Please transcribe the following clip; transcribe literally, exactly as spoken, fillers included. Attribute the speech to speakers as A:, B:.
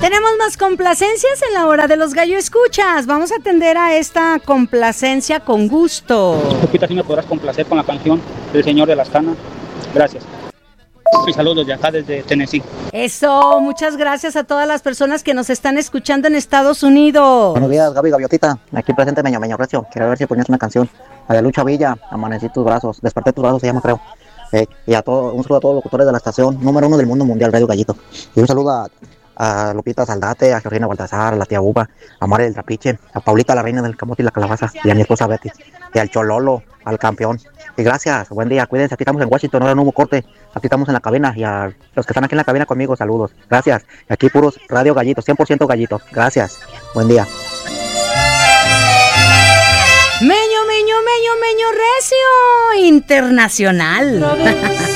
A: Tenemos más complacencias en la hora de los gallo escuchas. Vamos a atender a esta complacencia con gusto.
B: Lupita, ¿sí me podrás complacer con la canción del Señor de las Canas? Gracias. Y saludos de acá desde Tennessee.
A: Eso, muchas gracias a todas las personas que nos están escuchando en Estados Unidos.
C: Buenos días, Gaby Gaviotita. Aquí presente Meño Meño Recio. Quiero ver si ponías una canción. La de Lucha Villa, Amanecí tus brazos, Desperté tus brazos se llama, creo. Eh, y a todo, un saludo a todos los locutores de la estación número uno del mundo mundial, Radio Gallito. Y un saludo a, a Lupita Saldate, a Georgina Baltasar, a la tía Buba, a Mare del Trapiche, a Paulita, la reina del camote y la calabaza, y a mi esposa Betty, y al Chololo, al campeón. Y gracias, buen día, cuídense, aquí estamos en Washington, ahora no hubo corte, aquí estamos en la cabina, y a los que están aquí en la cabina conmigo, saludos, gracias. Y aquí puros Radio Gallito, cien por ciento Gallito, gracias, buen día.
A: Meño, meño, meño, meño recio, internacional.